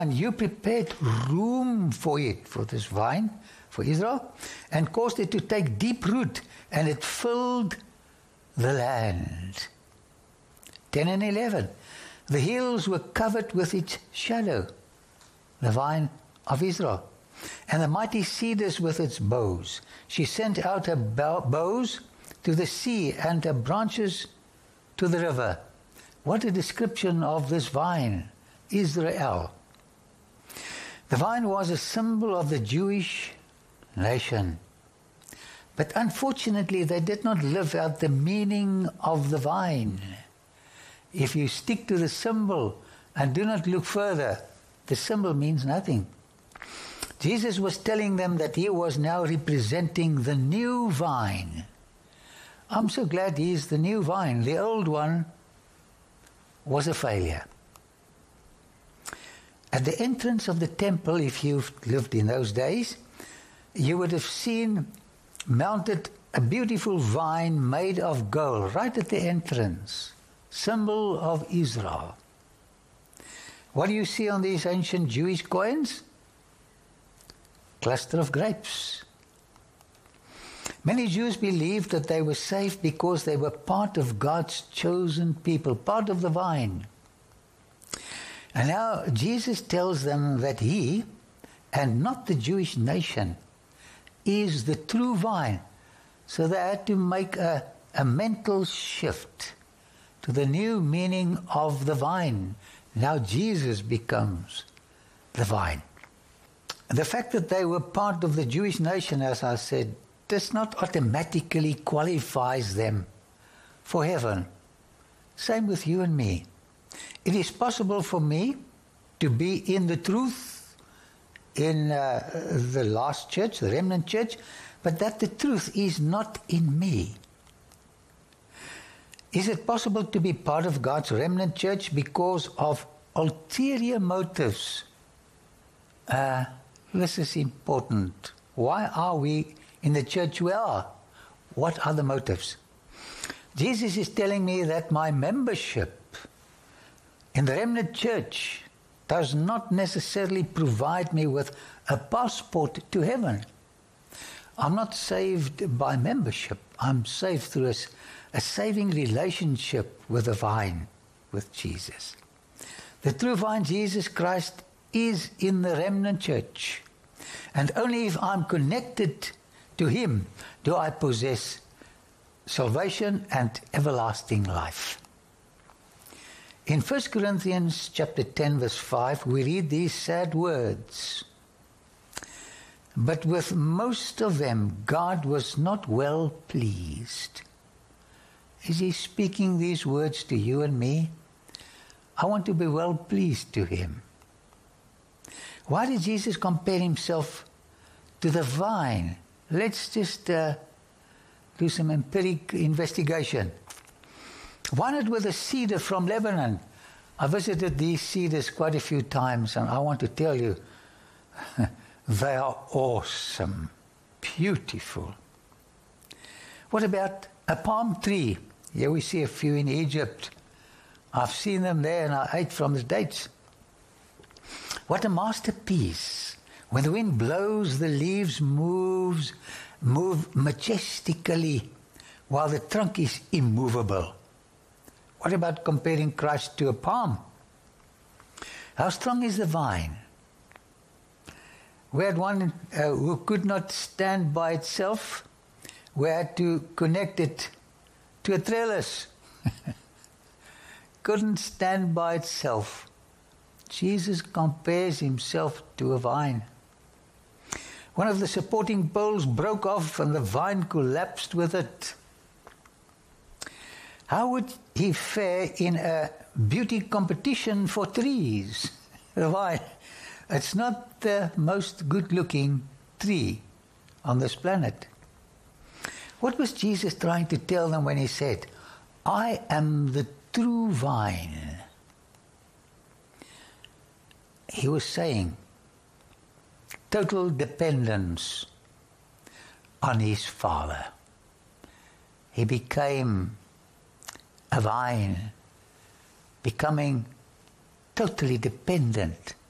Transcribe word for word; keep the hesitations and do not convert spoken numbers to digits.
And you prepared room for it, for this vine, for Israel, and caused it to take deep root, and it filled the land. ten and eleven. The hills were covered with its shadow, the vine of Israel, and the mighty cedars with its boughs. She sent out her boughs to the sea and her branches to the river. What a description of this vine, Israel. The vine was a symbol of the Jewish nation. But unfortunately, they did not live out the meaning of the vine. If you stick to the symbol and do not look further, the symbol means nothing. Jesus was telling them that he was now representing the new vine. I'm so glad he is the new vine. The old one was a failure. At the entrance of the temple, if you've lived in those days, you would have seen mounted a beautiful vine made of gold right at the entrance, symbol of Israel. What do you see on these ancient Jewish coins? Cluster of grapes. Many Jews believed that they were saved because they were part of God's chosen people, part of the vine. And now Jesus tells them that he, and not the Jewish nation, is the true vine. So they had to make a, a mental shift to the new meaning of the vine. Now Jesus becomes the vine. The fact that they were part of the Jewish nation, as I said, does not automatically qualifies them for heaven. Same with you and me. It is possible for me to be in the truth in uh, the last church, the remnant church, but that the truth is not in me. Is it possible to be part of God's remnant church because of ulterior motives? Uh, this is important. Why are we in the church we are? What are the motives? Jesus is telling me that my membership in the remnant church does not necessarily provide me with a passport to heaven. I'm not saved by membership. I'm saved through a, a saving relationship with the vine, with Jesus. The true vine, Jesus Christ, is in the remnant church. And only if I'm connected to him do I possess salvation and everlasting life. In First Corinthians chapter ten, verse five, we read these sad words. But with most of them, God was not well pleased. Is he speaking these words to you and me? I want to be well pleased to him. Why did Jesus compare himself to the vine? Let's just uh, do some empiric investigation. Why not with a cedar from Lebanon? I visited these cedars quite a few times, and I want to tell you, they are awesome, beautiful. What about a palm tree? Here we see a few in Egypt. I've seen them there, and I ate from the dates. What a masterpiece. When the wind blows, the leaves moves, move majestically, while the trunk is immovable. What about comparing Christ to a palm? How strong is the vine? We had one uh, who could not stand by itself. We had to connect it to a trellis. Couldn't stand by itself. Jesus compares himself to a vine. One of the supporting poles broke off and the vine collapsed with it. How would he fare in a beauty competition for trees? Why? It's not the most good-looking tree on this planet. What was Jesus trying to tell them when he said, I am the true vine? He was saying total dependence on his Father. He became a vine, becoming totally dependent